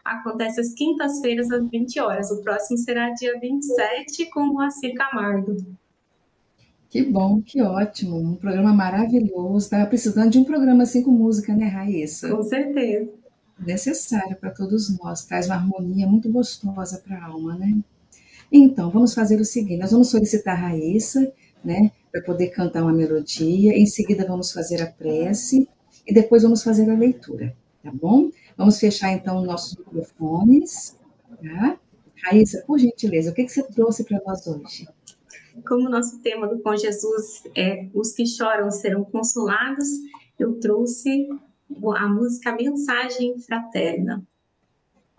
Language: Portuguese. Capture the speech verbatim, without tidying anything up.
Acontece às quintas-feiras, às vinte horas. O próximo será dia vinte e sete, com o Moacir Camargo. Que bom, que ótimo. Um programa maravilhoso. Estava precisando de um programa assim com música, né, Com Raíssa? certeza. Necessário para todos nós. Traz uma harmonia muito gostosa para a alma, né? Então, vamos fazer o seguinte: nós vamos solicitar a Raíssa, né, para poder cantar uma melodia. Em seguida, vamos fazer a prece e depois vamos fazer a leitura, tá bom? Vamos fechar então nossos microfones, tá? Raíssa, por gentileza, o que, que você trouxe para nós hoje? Como o nosso tema do Com Jesus é Os que choram serão consolados, eu trouxe a música Mensagem Fraterna.